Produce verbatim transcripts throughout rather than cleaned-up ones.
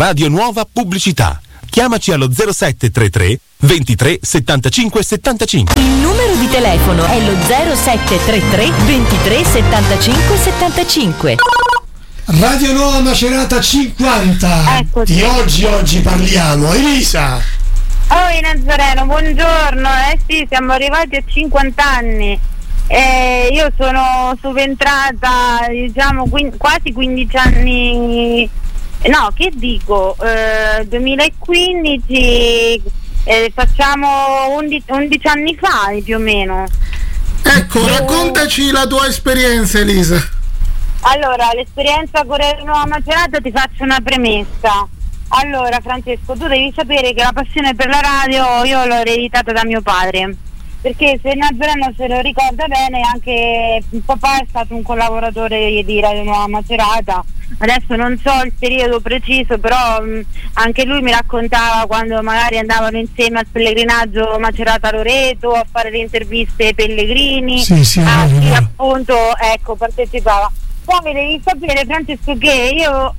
Radio Nuova Pubblicità. Chiamaci allo zero sette tre tre ventitré settantacinque settantacinque. Il numero di telefono è lo zero sette tre tre ventitré settantacinque settantacinque. Radio Nuova Macerata cinquanta. Eccoci. Di oggi oggi parliamo. Elisa. Oh Nazareno, buongiorno. Eh sì, siamo arrivati a cinquanta anni. Eh, io sono subentrata, diciamo, quin- quasi quindici anni. No, che dico? Eh, duemilaquindici, eh, facciamo undici anni fa più o meno. Ecco, raccontaci la tua esperienza, Elisa. Allora, l'esperienza con Radio Nuova Macerata, ti faccio una premessa. Allora, Francesco, tu devi sapere che la passione per la radio io l'ho ereditata da mio padre, perché se Nazareno se lo ricorda bene, anche papà è stato un collaboratore di Radio Nuova Macerata. Adesso non so il periodo preciso, però mh, anche lui mi raccontava quando magari andavano insieme al pellegrinaggio Macerata-Loreto a fare le interviste ai pellegrini, sì, sì, a no, chi no. appunto ecco partecipava. Poi devi sapere, Francesco, che io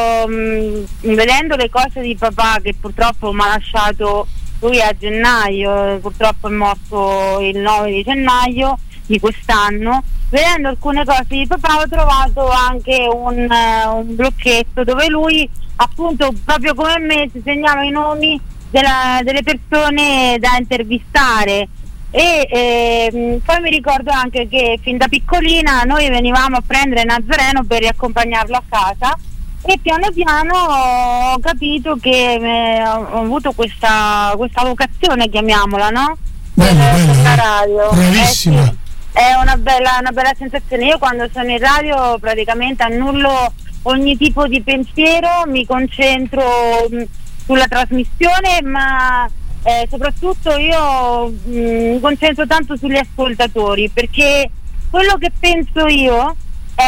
um, vedendo le cose di papà, che purtroppo mi ha lasciato lui a gennaio, purtroppo è morto il nove di gennaio di quest'anno, vedendo alcune cose di papà ho trovato anche un, uh, un blocchetto dove lui appunto proprio come me si segnava i nomi della, delle persone da intervistare. E ehm, poi mi ricordo anche che fin da piccolina noi venivamo a prendere Nazareno per riaccompagnarlo a casa, e piano piano ho capito che eh, ho avuto questa, questa vocazione, chiamiamola, no? Bello, per, bello, per la radio. bravissima. Eh sì, è una bella, una bella sensazione. Io quando sono in radio praticamente annullo ogni tipo di pensiero, mi concentro mh, sulla trasmissione, ma Eh, soprattutto io mh, mi concentro tanto sugli ascoltatori, perché quello che penso io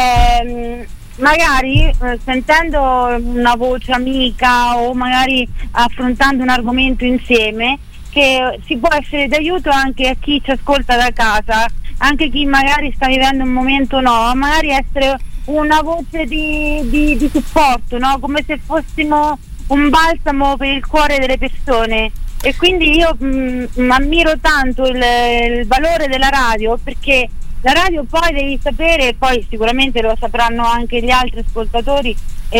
è mh, magari eh, sentendo una voce amica o magari affrontando un argomento insieme, che si può essere d'aiuto anche a chi ci ascolta da casa, anche chi magari sta vivendo un momento no, magari essere una voce di, di, di supporto, no? Come se fossimo un balsamo per il cuore delle persone. E quindi io mh, ammiro tanto il, il valore della radio, perché la radio poi devi sapere, poi sicuramente lo sapranno anche gli altri ascoltatori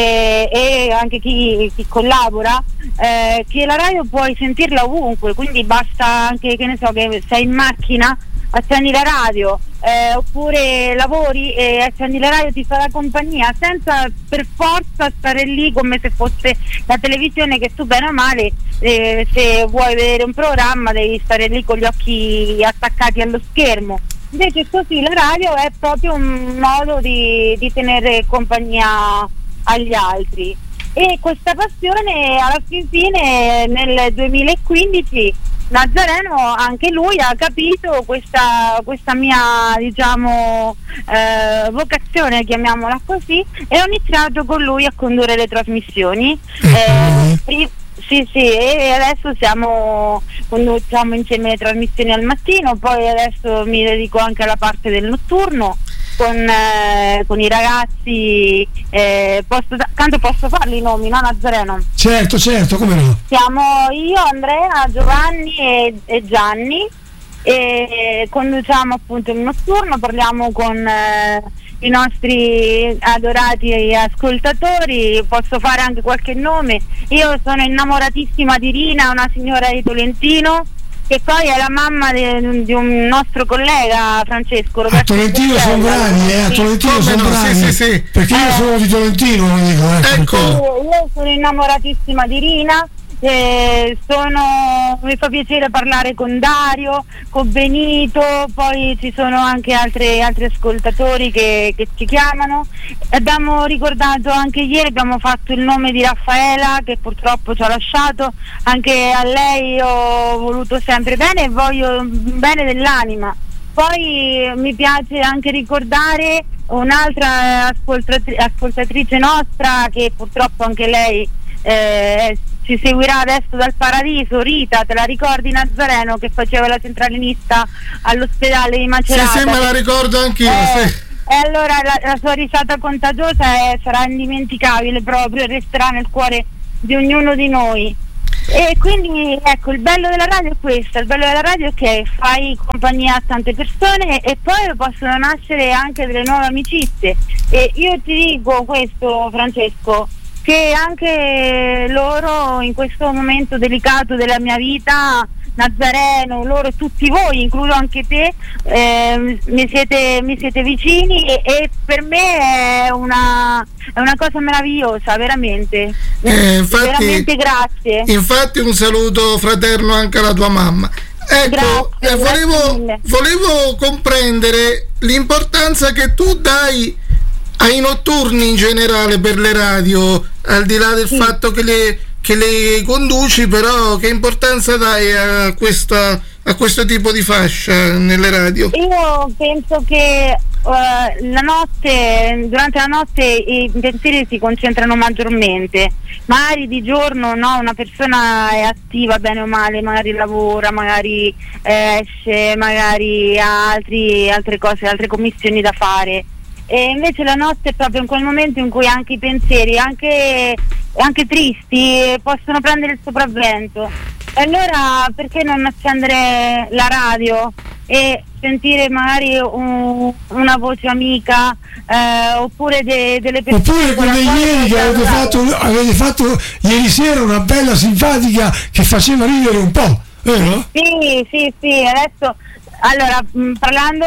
e, e anche chi, chi collabora, eh, che la radio puoi sentirla ovunque, quindi basta anche, che ne so, che sei in macchina, accendi la radio, eh, oppure lavori e accendi la radio, ti fa la compagnia senza per forza stare lì come se fosse la televisione, che tu bene o male eh, se vuoi vedere un programma devi stare lì con gli occhi attaccati allo schermo. Invece così la radio è proprio un modo di, di tenere compagnia agli altri, e questa passione alla fin fine nel duemilaquindici Nazareno anche lui ha capito questa, questa mia, diciamo, eh, vocazione, chiamiamola così, e ho iniziato con lui a condurre le trasmissioni. Eh, pri- sì, sì, e adesso siamo, conduciamo insieme le trasmissioni al mattino, poi adesso mi dedico anche alla parte del notturno con, eh, con i ragazzi, eh, posso, tanto posso farli i nomi, no Nazareno? Certo, certo, come no? Siamo io, Andrea, Giovanni e, e Gianni, e conduciamo appunto il notturno, parliamo con eh, i nostri adorati ascoltatori. Posso fare anche qualche nome. Io sono innamoratissima di Rina, una signora di Tolentino, che poi è la mamma di, di un nostro collega, Francesco Roberto. A Tolentino sono bravi, eh, a Tolentino sono no, bravi, sì, sì, sì. perché io Eh. sono di Tolentino, lo dico, eh, Ecco. perché- Io sono innamoratissima di Rina, eh, sono, mi fa piacere parlare con Dario, con Benito, poi ci sono anche altre, altri ascoltatori che, che ci chiamano. Abbiamo ricordato anche ieri, abbiamo fatto il nome di Raffaela, che purtroppo ci ha lasciato. Anche a lei ho voluto sempre bene e voglio bene dell'anima. Poi mi piace anche ricordare un'altra ascoltatri- ascoltatrice nostra, che purtroppo anche lei eh, ci seguirà adesso dal paradiso, Rita, te la ricordi, Nazareno, che faceva la centralinista all'ospedale di Macerata? Sì, sì, me la ricordo anch'io, Eh, sì. E allora la, la sua risata contagiosa è, sarà indimenticabile proprio, e resterà nel cuore di ognuno di noi. E quindi ecco, il bello della radio è questo, il bello della radio è che fai compagnia a tante persone e poi possono nascere anche delle nuove amicizie. E io ti dico questo, Francesco, che anche loro in questo momento delicato della mia vita, Nazareno, loro, tutti voi, incluso anche te, eh, mi, siete, mi siete vicini e, e per me è una, è una cosa meravigliosa, veramente. Eh, infatti, veramente grazie. Infatti un saluto fraterno anche alla tua mamma. Ecco, grazie, eh, volevo, grazie volevo comprendere l'importanza che tu dai ai notturni in generale per le radio, al di là del sì. fatto che le che le conduci, però che importanza dai a questa a questo tipo di fascia nelle radio? Io penso che uh, la notte, durante la notte i pensieri si concentrano maggiormente, magari di giorno no, una persona è attiva bene o male, magari lavora, magari eh, esce, magari ha altri, altre cose, altre commissioni da fare. E invece la notte è proprio in quel momento in cui anche i pensieri, anche, anche tristi, possono prendere il sopravvento. E allora perché non accendere la radio e sentire magari un, una voce amica, eh, oppure de, delle persone. Oppure come ieri che avete fatto, avete fatto ieri sera una bella simpatica che faceva ridere un po', vero? Sì, sì, sì, adesso. Allora, mh, parlando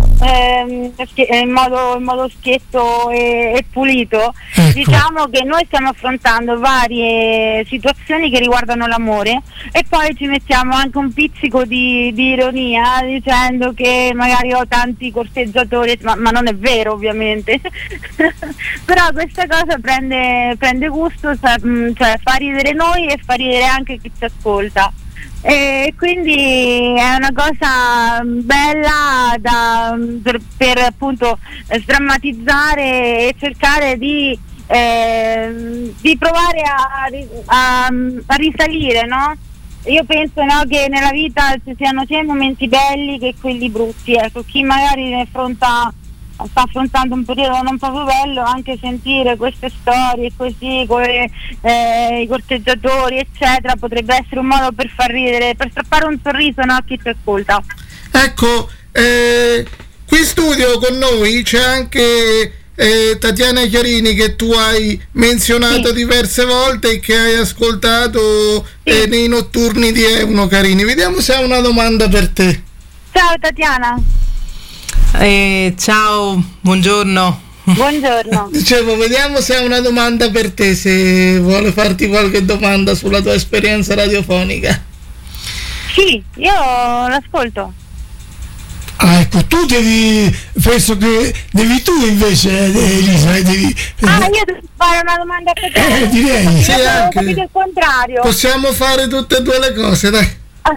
ehm, in, modo, in modo schietto e, e pulito, ecco. Diciamo che noi stiamo affrontando varie situazioni che riguardano l'amore e poi ci mettiamo anche un pizzico di, di ironia dicendo che magari ho tanti corteggiatori, ma, ma non è vero ovviamente. Però questa cosa prende, prende gusto, cioè fa ridere noi e fa ridere anche chi ci ascolta. E quindi è una cosa bella da, per, per appunto sdrammatizzare e cercare di, eh, di provare a, a, a risalire, no? Io penso no, che nella vita ci siano sia momenti belli che quelli brutti, ecco, chi magari ne affronta sta affrontando un periodo non proprio bello, anche sentire queste storie così, come eh, i corteggiatori eccetera, potrebbe essere un modo per far ridere, per strappare un sorriso no, a chi ti ascolta. Ecco, eh, qui in studio con noi c'è anche eh, Tatiana Chiarini, che tu hai menzionato sì. diverse volte e che hai ascoltato sì. eh, nei notturni di Euno Carini. Vediamo se ha una domanda per te. Ciao Tatiana. Eh, ciao, buongiorno. Buongiorno. Dicevo, vediamo se ha una domanda per te, se vuole farti qualche domanda sulla tua esperienza radiofonica. Sì, io l'ascolto. Ah, ecco, tu devi, penso che devi tu invece, Elisa, devi... Ah, io devo fare una domanda per te. Eh, direi. Sì, io anche. Ho capito il contrario. Possiamo fare tutte e due le cose, dai.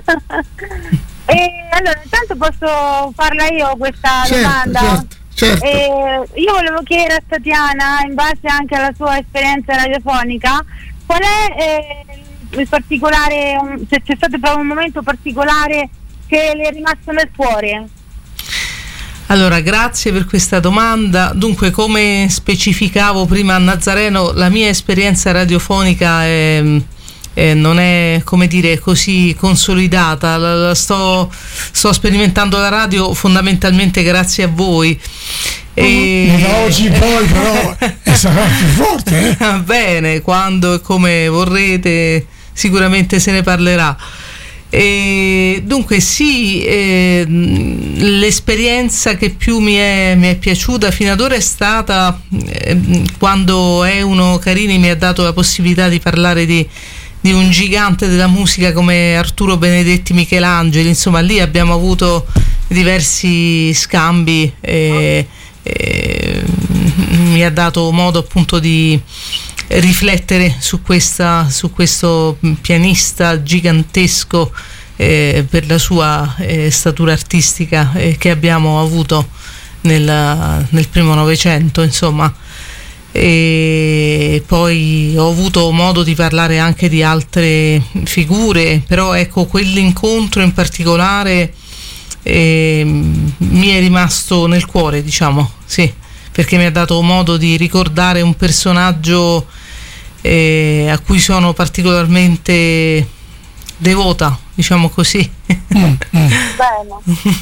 E allora intanto posso farla io questa certo, domanda? Certo, certo. E io volevo chiedere a Tatiana, in base anche alla sua esperienza radiofonica, qual è eh, il particolare, se c'è stato proprio un momento particolare che le è rimasto nel cuore? Allora, grazie per questa domanda. Dunque, come specificavo prima a Nazareno, la mia esperienza radiofonica è... Eh, non è, come dire, così consolidata. La, la sto, sto sperimentando la radio fondamentalmente grazie a voi. E da oggi poi però sarà più forte. Eh? Va bene, quando e come vorrete sicuramente se ne parlerà. E dunque sì, eh, l'esperienza che più mi è, mi è piaciuta fino ad ora è stata eh, quando Euno Carini mi ha dato la possibilità di parlare di di un gigante della musica come Arturo Benedetti Michelangeli. Insomma, lì abbiamo avuto diversi scambi e, e mi ha dato modo appunto di riflettere su questa su questo pianista gigantesco eh, per la sua eh, statura artistica eh, che abbiamo avuto nel, nel primo Novecento, insomma. E poi ho avuto modo di parlare anche di altre figure, però ecco, quell'incontro in particolare eh, mi è rimasto nel cuore, diciamo, sì, perché mi ha dato modo di ricordare un personaggio eh, a cui sono particolarmente devota, diciamo così. Mm, mm. Bene.